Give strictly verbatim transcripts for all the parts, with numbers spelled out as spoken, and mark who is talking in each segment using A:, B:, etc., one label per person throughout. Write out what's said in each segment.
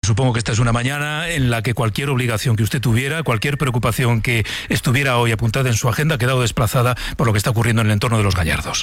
A: supongo que esta es una mañana en la que cualquier obligación que usted tuviera, cualquier preocupación que estuviera hoy apuntada en su agenda ha quedado desplazada por lo que está ocurriendo en el entorno de Los Gallardos.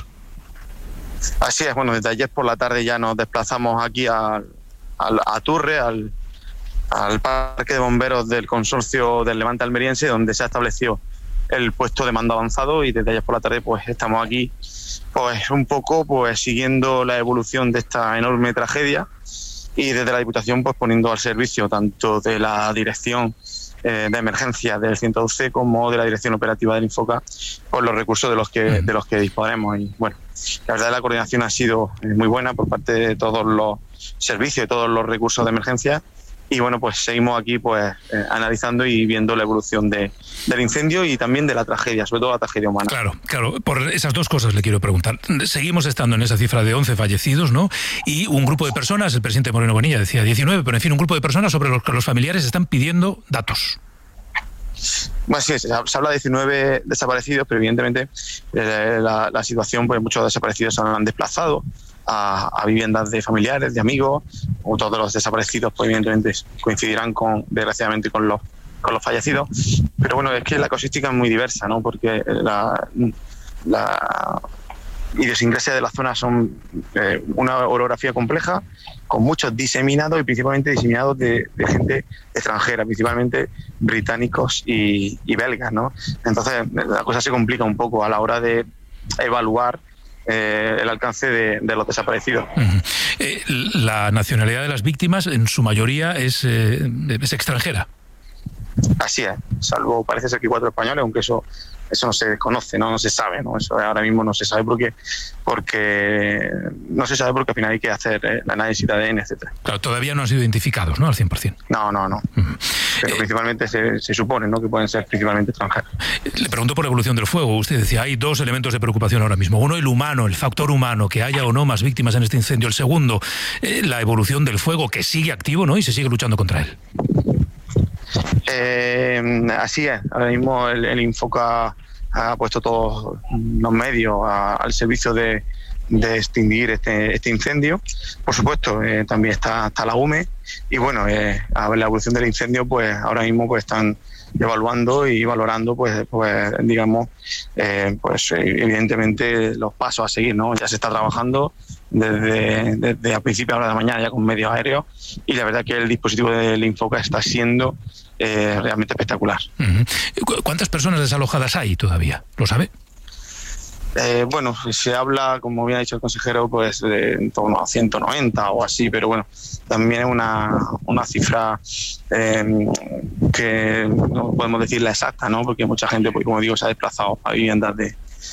B: Así es, bueno, desde ayer por la tarde ya nos desplazamos aquí a, a, a Turre, al, al parque de bomberos del consorcio del Levante Almeriense, donde se ha establecido el puesto de mando avanzado, y desde ayer por la tarde pues estamos aquí pues un poco pues siguiendo la evolución de esta enorme tragedia, y desde la Diputación pues poniendo al servicio tanto de la dirección eh, de emergencia del ciento doce como de la dirección operativa del Infoca por los recursos de los que de los que disponemos. Y bueno, la verdad la coordinación ha sido muy buena por parte de todos los servicios, de todos los recursos de emergencia. Y bueno, pues seguimos aquí pues eh, analizando y viendo la evolución de, del incendio y también de la tragedia, sobre todo la tragedia humana.
A: Claro, claro, por esas dos cosas le quiero preguntar. Seguimos estando en esa cifra de once fallecidos, ¿no? Y un grupo de personas, el presidente Moreno Bonilla decía diecinueve, pero en fin, un grupo de personas sobre los que los familiares están pidiendo datos.
B: Bueno, sí, se habla de diecinueve desaparecidos, pero evidentemente eh, la, la situación, pues muchos desaparecidos se han desplazado a, a viviendas de familiares, de amigos, o todos los desaparecidos pues evidentemente coincidirán con, desgraciadamente, con los con los fallecidos. Pero bueno, es que la casuística es muy diversa, ¿no? Porque la, la idiosincrasia de la zona son eh, una orografía compleja, con muchos diseminados y principalmente diseminados de, de gente extranjera, principalmente británicos y, y belgas, ¿no? Entonces la cosa se complica un poco a la hora de evaluar eh, el alcance de, de los desaparecidos.
A: Uh-huh. eh, la nacionalidad de las víctimas en su mayoría es, eh, es extranjera.
B: Así es, salvo parece ser que cuatro españoles, aunque eso eso no se conoce, no, no se sabe, ¿no? Eso ahora mismo no se sabe porque porque no se sabe porque al final hay que hacer eh, el análisis de A D N, etcétera.
A: Claro, todavía no han sido identificados, ¿no? Al cien por ciento.
B: No, no, no. Uh-huh. Pero eh, principalmente se, se supone, ¿no?, que pueden ser principalmente extranjeros.
A: Le pregunto por la evolución del fuego. Usted decía, hay dos elementos de preocupación ahora mismo. Uno, el humano, el factor humano, que haya o no más víctimas en este incendio. El segundo, eh, la evolución del fuego, que sigue activo, ¿no?, y se sigue luchando contra él.
B: Eh, así es. Ahora mismo el, el Infoca ha puesto todos los medios a, al servicio de, de extinguir este, este incendio. Por supuesto, eh, también está, está la U M E, y bueno, eh, a ver la evolución del incendio, pues ahora mismo pues están evaluando y valorando, pues, pues digamos, eh, pues evidentemente los pasos a seguir, ¿no? Ya se está trabajando desde, desde a principios de la mañana ya con medios aéreos, y la verdad que el dispositivo del Infoca está siendo eh, realmente espectacular.
A: Uh-huh. ¿Cuántas personas desalojadas hay todavía? ¿Lo sabe?
B: Eh, bueno, se habla, como bien ha dicho el consejero, pues de en torno a ciento noventa o así, pero bueno, también es una, una cifra eh, que no podemos decir la exacta, ¿no? Porque mucha gente, pues como digo, se ha desplazado a viviendas de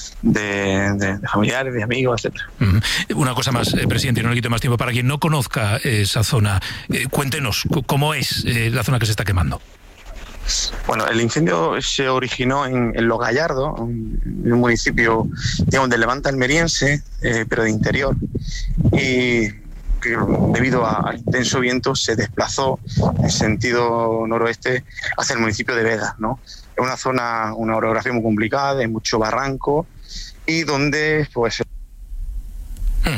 B: De, de, de familiares, de amigos, etcétera.
A: Uh-huh. Una cosa más, eh, presidente, y no le quito más tiempo. Para quien no conozca esa zona, eh, cuéntenos cómo es eh, la zona que se está quemando.
B: Bueno, el incendio se originó en, en Los Gallardos, en un municipio, digamos, del Levante Almeriense, eh, pero de interior, y que debido a, al intenso viento se desplazó en sentido noroeste hacia el municipio de Vegas, ¿no? Es una zona, una orografía muy complicada, de mucho barranco, y donde pues...
A: Hmm.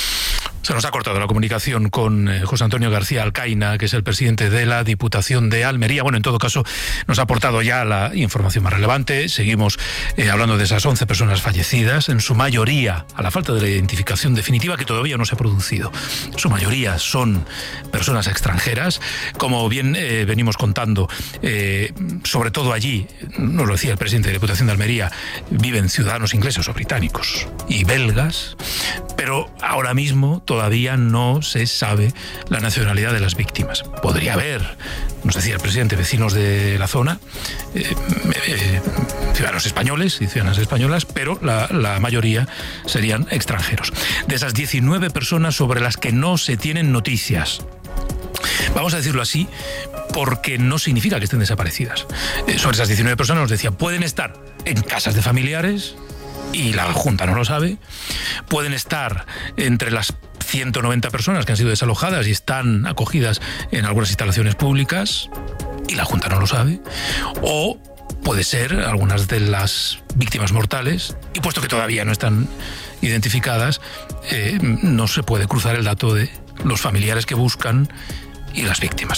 A: Se nos ha cortado la comunicación con eh, José Antonio García Alcaina, que es el presidente de la Diputación de Almería. Bueno, en todo caso, nos ha aportado ya la información más relevante. Seguimos eh, hablando de esas once personas fallecidas, en su mayoría, a la falta de la identificación definitiva, que todavía no se ha producido. Su mayoría son personas extranjeras. Como bien eh, venimos contando, eh, sobre todo allí, nos lo decía el presidente de la Diputación de Almería, viven ciudadanos ingleses o británicos y belgas, pero ahora mismo todavía no se sabe la nacionalidad de las víctimas. Podría haber, nos decía el presidente, vecinos de la zona, eh, eh, ciudadanos españoles y ciudadanas españolas, pero la, la mayoría serían extranjeros. De esas diecinueve personas sobre las que no se tienen noticias, vamos a decirlo así, porque no significa que estén desaparecidas. Eh, sobre esas diecinueve personas nos decía, pueden estar en casas de familiares, y la Junta no lo sabe, pueden estar entre las ciento noventa personas que han sido desalojadas y están acogidas en algunas instalaciones públicas, y la Junta no lo sabe, o puede ser algunas de las víctimas mortales, y puesto que todavía no están identificadas, eh, no se puede cruzar el dato de los familiares que buscan y las víctimas.